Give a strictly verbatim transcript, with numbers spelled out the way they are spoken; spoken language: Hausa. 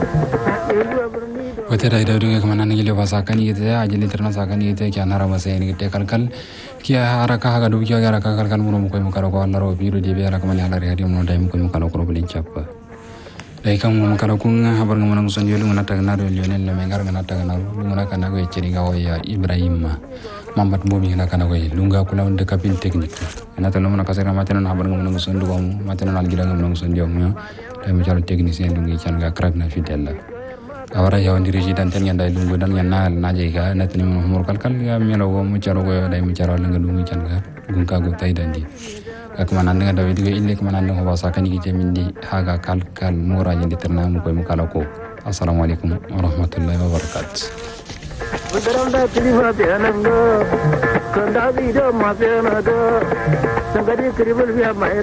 wata da idan kuma nan gile ba sakani ita ya ajili tarna sakani ita ke anara masai ni te kalkal kiya haraka haga du kiya haraka kalkal mu mu koy mu kala ko Allah ro biru de be haraka mali Allah re mu dai mu koy mu kala ko bulin chappa dai kam mu kala kun habar ngam nang son yelu ngana tag naro lionel le mengar ngana tag naro ngana kana ko ciri ga ya Ibrahim Mamat mobi ngana kana ko lunga kula on de kapin technique ana tan mo kasara matena habar ngam nang son du bam matena al gila ngam nang son diom ya dai mu jalo technicien du ngi chan ga krab na fidel awara ya wandi reji dan tan yanda lungu dan yanna na je ga na tan mo mor kal kal ya melo go mu charo go dai mu charo la nga lungu chan ga gun ka go tay dandi ak manan nga dawi diga ille ko manan nga wasa kan gi jemindi haga kal kal mura yandi terna mu ko mu kala ko assalamu alaikum wa rahmatullahi wa barakatuh budaram tilifa te ananga kanda bi do ma pe na do sangari kribul bi ma